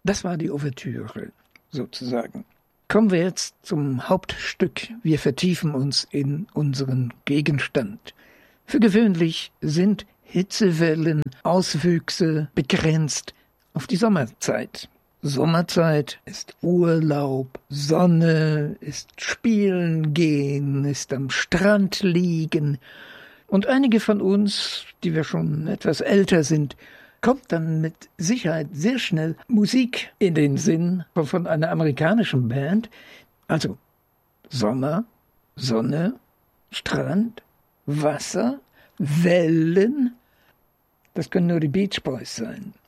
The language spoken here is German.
Das war die Ouvertüre, sozusagen. Kommen wir jetzt zum Hauptstück. Wir vertiefen uns in unseren Gegenstand. Für gewöhnlich sind Hitzewellen, Auswüchse begrenzt auf die Sommerzeit. Sommerzeit ist Urlaub, Sonne, ist Spielen gehen, ist am Strand liegen. Und einige von uns, die wir schon etwas älter sind, kommt dann mit Sicherheit sehr schnell Musik in den Sinn von einer amerikanischen Band. Also Sommer, Sonne, Strand, Wasser, Wellen. Das können nur die Beach Boys sein.